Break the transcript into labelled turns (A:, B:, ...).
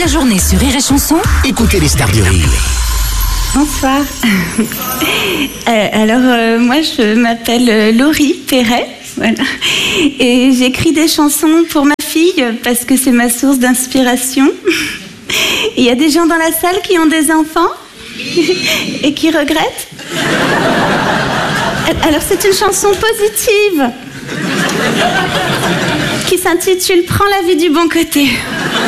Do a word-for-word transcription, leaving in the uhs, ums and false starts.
A: la journée sur Rire et Chanson,
B: Écoutez les stars du rire.
C: Bonsoir. Euh, alors, euh, moi, je m'appelle euh, Laurie Perret, voilà. Et j'écris des chansons pour ma fille parce que c'est ma source d'inspiration. Il y a des gens dans la salle qui ont des enfants et qui regrettent. Alors, c'est une chanson positive qui s'intitule « Prends la vie du bon côté ».